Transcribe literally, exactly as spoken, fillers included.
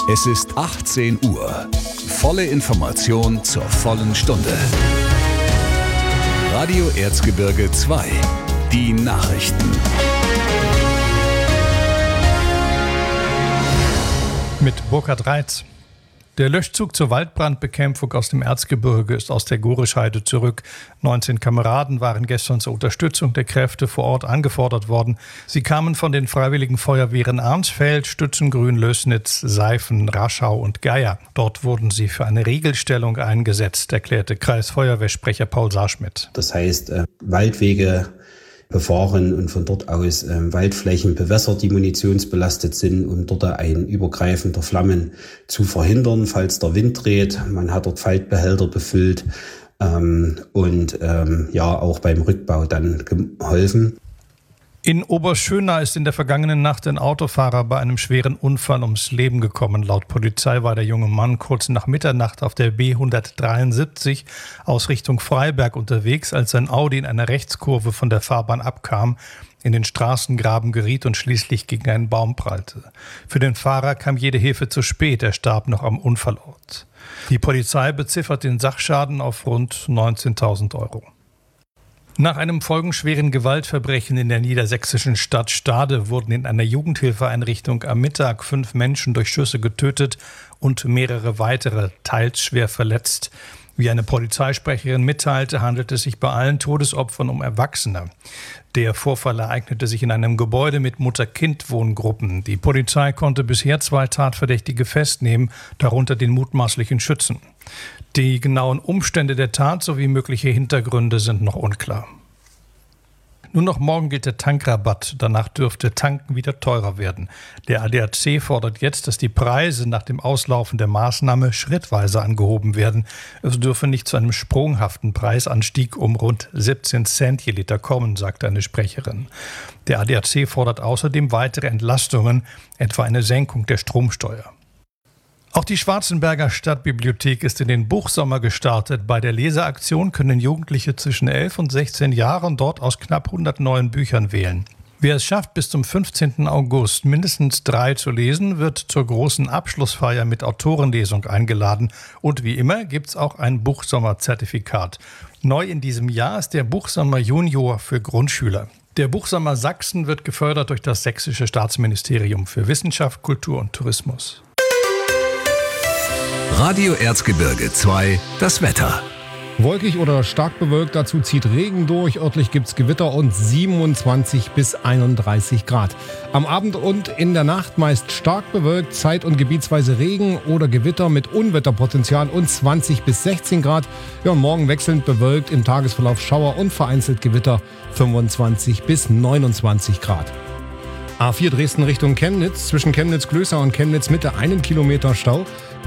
Es ist achtzehn Uhr. Volle Information zur vollen Stunde. Radio Erzgebirge zwei. Die Nachrichten. Mit Burkhard Reitz. Der Löschzug zur Waldbrandbekämpfung aus dem Erzgebirge ist aus der Gorischheide zurück. neunzehn Kameraden waren gestern zur Unterstützung der Kräfte vor Ort angefordert worden. Sie kamen von den Freiwilligen Feuerwehren Arnsfeld, Stützengrün, Lößnitz, Seifen, Raschau und Geier. Dort wurden sie für eine Regelstellung eingesetzt, erklärte Kreisfeuerwehrsprecher Paul Saarschmidt. Das heißt, äh, Waldwege befahren und von dort aus äh, Waldflächen bewässert, die munitionsbelastet sind, um dort ein Übergreifen der Flammen zu verhindern, falls der Wind dreht. Man hat dort Faltbehälter befüllt ähm, und ähm, ja auch beim Rückbau dann geholfen. In Oberschöna ist in der vergangenen Nacht ein Autofahrer bei einem schweren Unfall ums Leben gekommen. Laut Polizei war der junge Mann kurz nach Mitternacht auf der B hundertdreiundsiebzig aus Richtung Freiberg unterwegs, als sein Audi in einer Rechtskurve von der Fahrbahn abkam, in den Straßengraben geriet und schließlich gegen einen Baum prallte. Für den Fahrer kam jede Hilfe zu spät, er starb noch am Unfallort. Die Polizei beziffert den Sachschaden auf rund neunzehntausend Euro. Nach einem folgenschweren Gewaltverbrechen in der niedersächsischen Stadt Stade wurden in einer Jugendhilfeeinrichtung am Mittag fünf Menschen durch Schüsse getötet und mehrere weitere teils schwer verletzt. Wie eine Polizeisprecherin mitteilte, handelt es sich bei allen Todesopfern um Erwachsene. Der Vorfall ereignete sich in einem Gebäude mit Mutter-Kind-Wohngruppen. Die Polizei konnte bisher zwei Tatverdächtige festnehmen, darunter den mutmaßlichen Schützen. Die genauen Umstände der Tat sowie mögliche Hintergründe sind noch unklar. Nur noch morgen gilt der Tankrabatt. Danach dürfte Tanken wieder teurer werden. Der A D A C fordert jetzt, dass die Preise nach dem Auslaufen der Maßnahme schrittweise angehoben werden. Es dürfe nicht zu einem sprunghaften Preisanstieg um rund siebzehn Cent je Liter kommen, sagte eine Sprecherin. Der A D A C fordert außerdem weitere Entlastungen, etwa eine Senkung der Stromsteuer. Auch die Schwarzenberger Stadtbibliothek ist in den Buchsommer gestartet. Bei der Leseaktion können Jugendliche zwischen elf und sechzehn Jahren dort aus knapp hundert neuen Büchern wählen. Wer es schafft, bis zum fünfzehnten August mindestens drei zu lesen, wird zur großen Abschlussfeier mit Autorenlesung eingeladen. Und wie immer gibt's auch ein Buchsommerzertifikat. Neu in diesem Jahr ist der Buchsommer Junior für Grundschüler. Der Buchsommer Sachsen wird gefördert durch das Sächsische Staatsministerium für Wissenschaft, Kultur und Tourismus. Radio Erzgebirge zwei, das Wetter. Wolkig oder stark bewölkt, dazu zieht Regen durch. Örtlich gibt's Gewitter und siebenundzwanzig bis einunddreißig Grad. Am Abend und in der Nacht meist stark bewölkt, zeit- und gebietsweise Regen oder Gewitter mit Unwetterpotenzial und zwanzig bis sechzehn Grad. Ja, und morgen wechselnd bewölkt, im Tagesverlauf Schauer und vereinzelt Gewitter, fünfundzwanzig bis neunundzwanzig Grad. A vier Dresden Richtung Chemnitz, zwischen Chemnitz-Glößer und Chemnitz-Mitte einen Kilometer Stau.